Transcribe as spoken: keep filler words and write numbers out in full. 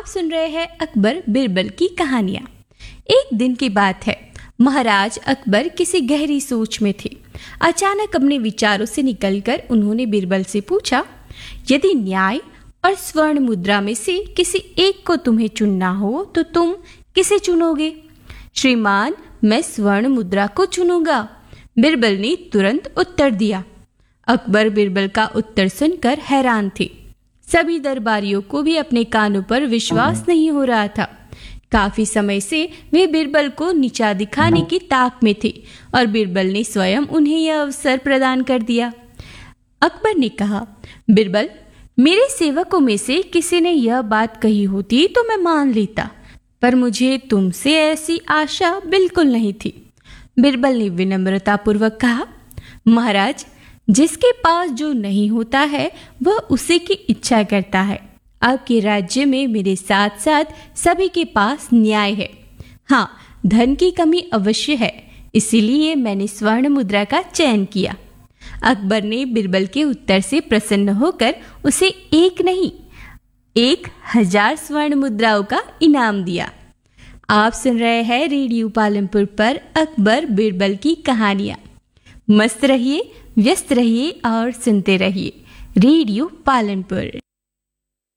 आप सुन रहे हैं अकबर बिरबल की कहानियां। एक दिन की बात है, महाराज अकबर किसी गहरी सोच में थे। अचानक अपने विचारों से निकलकर उन्होंने बिरबल से पूछा, यदि न्याय और स्वर्ण मुद्रा में से किसी एक को तुम्हें चुनना हो तो तुम किसे चुनोगे? श्रीमान, मैं स्वर्ण मुद्रा को चुनूंगा, बिरबल ने तुरंत उत्तर दिया। अकबर बिरबल का उत्तर सुनकर हैरान थे। सभी दरबारियों को भी अपने कानों पर विश्वास नहीं हो रहा था। काफी समय से वे बिरबल को नीचा दिखाने की ताक में थे और बिरबल ने स्वयं उन्हें यह अवसर प्रदान कर दिया। अकबर ने कहा, बिरबल, मेरे सेवकों में से किसी ने यह बात कही होती तो मैं मान लेता, पर मुझे तुमसे ऐसी आशा बिल्कुल नहीं थी। बिरबल ने विनम्रतापूर्वक कहा, महाराज, जिसके पास जो नहीं होता है वह उसी की इच्छा करता है। आपके राज्य में मेरे साथ साथ सभी के पास न्याय है। हाँ, धन की कमी अवश्य है, इसीलिए मैंने स्वर्ण मुद्रा का चयन किया। अकबर ने बिरबल के उत्तर से प्रसन्न होकर उसे एक नहीं, एक हजार स्वर्ण मुद्राओं का इनाम दिया। आप सुन रहे हैं रेडियो पालमपुर पर अकबर बिरबल की कहानियां। मस्त रहिए, व्यस्त रहिए और सुनते रहिए रेडियो पालनपुर।